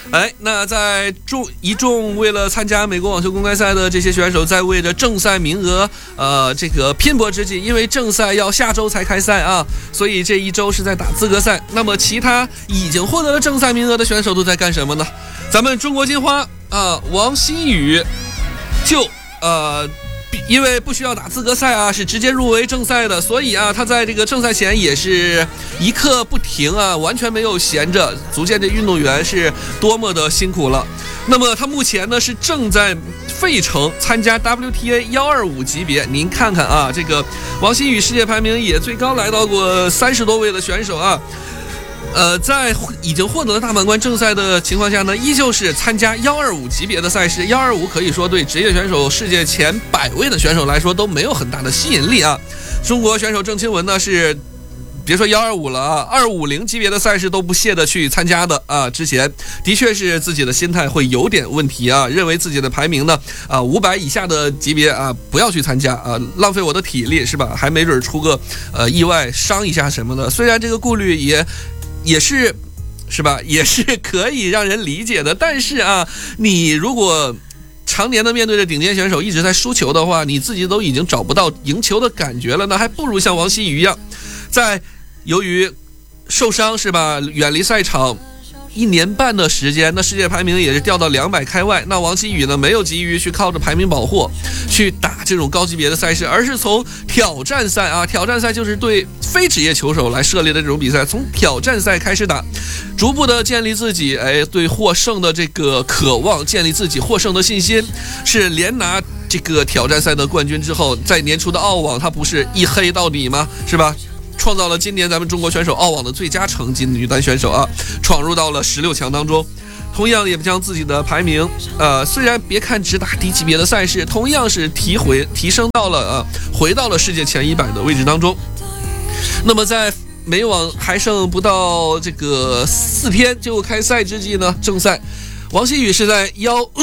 那在一众为了参加美国网球公开赛的这些选手，在为着正赛名额这个拼搏之际，因为正赛要下周才开赛啊，所以这一周是在打资格赛。那么其他已经获得了正赛名额的选手都在干什么呢？咱们中国金花王希雨就因为不需要打资格赛啊，是直接入围正赛的，所以他在这个正赛前也是一刻不停啊，完全没有闲着，足见这运动员是多么的辛苦了。那么他目前呢是正在费城参加 WTA 125级别，您看看啊，这个王希雨世界排名也最高来到过30多位的选手啊。在已经获得了大满贯正赛的情况下呢，依旧是参加125级别的赛事。125可以说对职业选手世界前100位的选手来说都没有很大的吸引力啊。中国选手郑钦文呢是别说125了啊，250级别的赛事都不屑的去参加的啊。之前的确是自己的心态会有点问题啊，认为自己的排名呢500以下的级别不要去参加浪费我的体力是吧？还没准出个意外伤一下什么的。虽然这个顾虑也是吧，也是可以让人理解的，但是你如果常年的面对着顶尖选手一直在输球的话，你自己都已经找不到赢球的感觉了，那还不如像王希雨一样，在由于受伤是吧，远离赛场1年半的时间，那世界排名也是掉到200开外。那王希雨呢，没有急于去靠着排名保护去打这种高级别的赛事，而是从挑战赛挑战赛就是对非职业球手来设立的这种比赛，从挑战赛开始打，逐步的建立自己对获胜的这个渴望，建立自己获胜的信心。是连拿这个挑战赛的冠军之后，在年初的澳网他不是一黑到底吗？是吧？创造了今年咱们中国选手澳网的最佳成绩，女单选手闯入到了16强当中，同样也将自己的排名虽然别看只打低级别的赛事，同样是提升到了回到了世界前100的位置当中。那么在美网还剩不到这个4天就开赛之际呢，正赛王希雨是在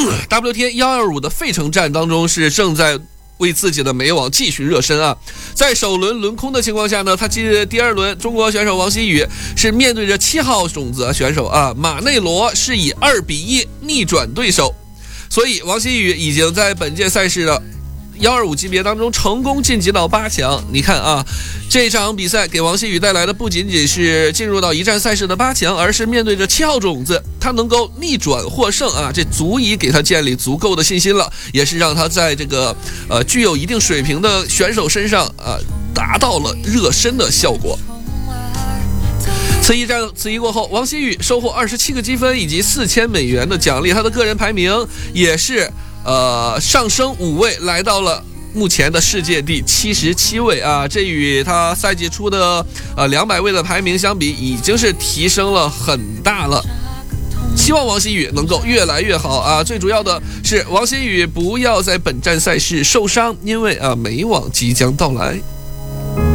WTA 125的费城站当中是正在为自己的美网继续热身在首轮轮空的情况下呢，他第二轮中国选手王希雨是面对着7号种子选手马内罗，是以2-1逆转对手，所以王希雨已经在本届赛事的125级别当中成功晋级到8强。你看这场比赛给王希雨带来的不仅仅是进入到一站赛事的8强，而是面对着7号种子，他能够逆转获胜这足以给他建立足够的信心了，也是让他在这个具有一定水平的选手身上达到了热身的效果。此役过后，王希雨收获27个积分以及4000美元的奖励，他的个人排名也是上升5位，来到了目前的世界第77位这与他赛季初的200位的排名相比，已经是提升了很大了。希望王希雨能够越来越好最主要的是王希雨不要在本站赛事受伤，因为美网即将到来。